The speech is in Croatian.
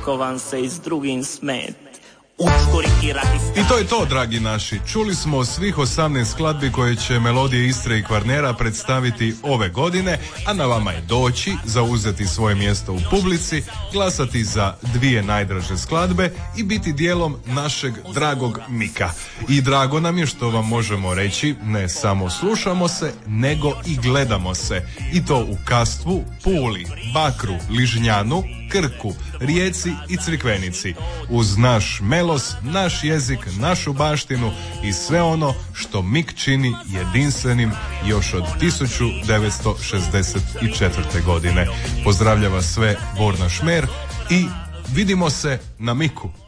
kako vam se i s drugim smet. I to je to, dragi naši. Čuli smo svih 18 skladbi koje će Melodije Istre i Kvarnera predstaviti ove godine, a na vama je doći, zauzeti svoje mjesto u publici, glasati za dvije najdraže skladbe i biti dijelom našeg dragog Mika. I drago nam je što vam možemo reći, ne samo slušamo se, nego i gledamo se. I to u Kastvu, Puli, Bakru, Ližnjanu, Krku, Rijeci i Crikvenici. Uz naš melos, naš jezik, našu baštinu i sve ono što Mik čini jedinstvenim još od 1964. godine. Pozdravlja vas sve Borna Šmer i vidimo se na Miku.